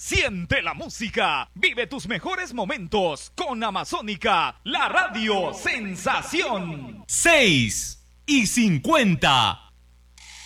Siente la música, vive tus mejores momentos con Amazónica, la radio sensación. 6:50.